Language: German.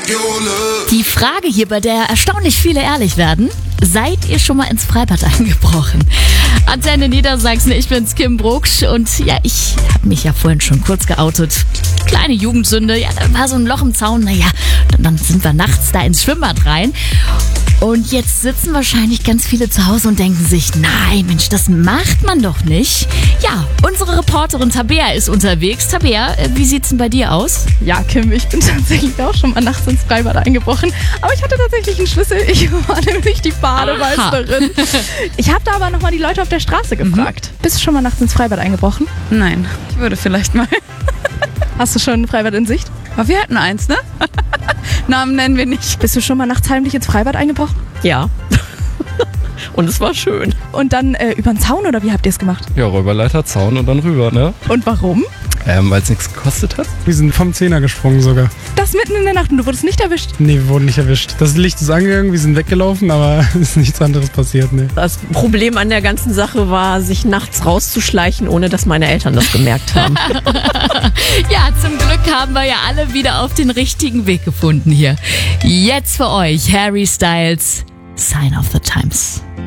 Die Frage hier, bei der erstaunlich viele ehrlich werden: Seid ihr schon mal ins Freibad eingebrochen? Antenne Niedersachsen, ich bin's, Kim Brucksch. Und ja, ich habe mich ja vorhin schon kurz geoutet. Kleine Jugendsünde, ja, da war so ein Loch im Zaun. Naja, dann sind wir nachts da ins Schwimmbad rein. Und jetzt sitzen wahrscheinlich ganz viele zu Hause und denken sich, nein, Mensch, das macht man doch nicht. Ja, unsere Reporterin Tabea ist unterwegs. Tabea, wie sieht's denn bei dir aus? Ja, Kim, ich bin tatsächlich auch schon mal nachts ins Freibad eingebrochen. Aber ich hatte tatsächlich einen Schlüssel. Ich war nämlich die Bademeisterin. Ich habe da aber nochmal die Leute auf der Straße gefragt. Bist du schon mal nachts ins Freibad eingebrochen? Nein, ich würde vielleicht mal. Hast du schon ein Freibad in Sicht? Aber wir hatten eins, ne? Namen nennen wir nicht. Bist du schon mal nachts heimlich ins Freibad eingebrochen? Ja. Und es war schön. Und dann über den Zaun oder wie habt ihr es gemacht? Ja, Räuberleiter, Zaun und dann rüber, ne? Und warum? Weil es nichts gekostet hat. Wir sind vom Zehner gesprungen sogar. Das mitten in der Nacht und du wurdest nicht erwischt? Nee, wir wurden nicht erwischt. Das Licht ist angegangen, wir sind weggelaufen, aber ist nichts anderes passiert, ne. Das Problem an der ganzen Sache war, sich nachts rauszuschleichen, ohne dass meine Eltern das gemerkt haben. Ja, zum Glück haben wir ja alle wieder auf den richtigen Weg gefunden hier. Jetzt für euch Harry Styles, Sign of the Times.